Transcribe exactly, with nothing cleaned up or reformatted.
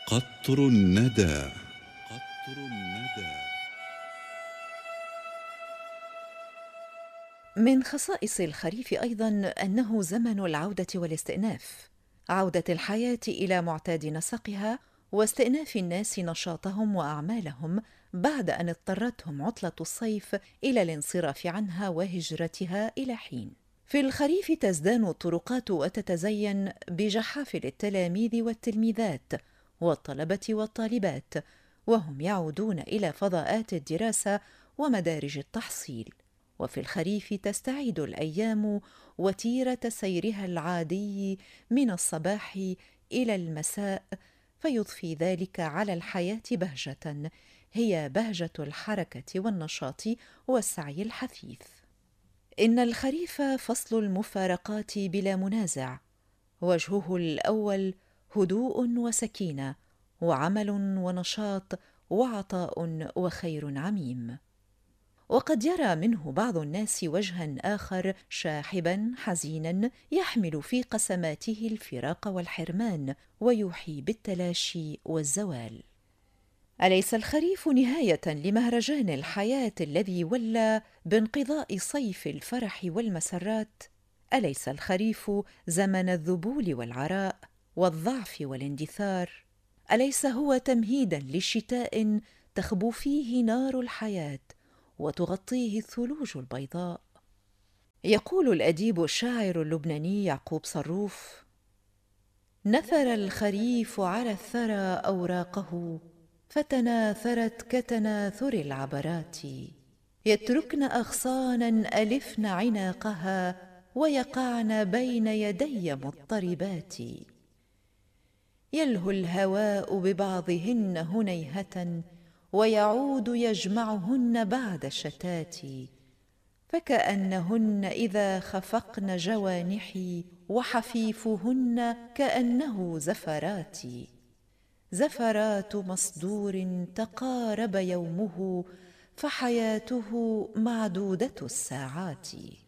قطر الندى. قطر الندى. من خصائص الخريف أيضاً أنه زمن العودة والاستئناف، عودة الحياة إلى معتاد نسقها، واستئناف الناس نشاطهم وأعمالهم بعد أن اضطرتهم عطلة الصيف إلى الانصراف عنها وهجرتها إلى حين. في الخريف تزدان الطرقات وتتزين بجحافل التلاميذ والتلميذات والطلبة والطالبات، وهم يعودون إلى فضاءات الدراسة ومدارج التحصيل. وفي الخريف تستعيد الأيام وتيرة سيرها العادي من الصباح إلى المساء، فيضفي ذلك على الحياة بهجة هي بهجة الحركة والنشاط والسعي الحثيث. إن الخريف فصل المفارقات بلا منازع، وجهه الأول هدوء وسكينة وعمل ونشاط وعطاء وخير عميم. وقد يرى منه بعض الناس وجها آخر شاحبا حزينا يحمل في قسماته الفراق والحرمان ويوحي بالتلاشي والزوال. أليس الخريف نهاية لمهرجان الحياة الذي ولى بانقضاء صيف الفرح والمسرات؟ أليس الخريف زمن الذبول والعراء والضعف والاندثار؟ أليس هو تمهيدا لشتاء تخبو فيه نار الحياة وتغطيه الثلوج البيضاء؟ يقول الأديب الشاعر اللبناني يعقوب صروف: نثر الخريف على الثرى أوراقه، فتناثرت كتناثر العبرات، يتركن أغصانا ألفن عناقها ويقعن بين يدي مضطربات، يلهو الهواء ببعضهن هنيهة ويعود يجمعهن بعد الشتات، فكأنهن إذا خفقن جوانحي وحفيفهن كأنه زفرات، زفرات مصدور تقارب يومه فحياته معدودة الساعات.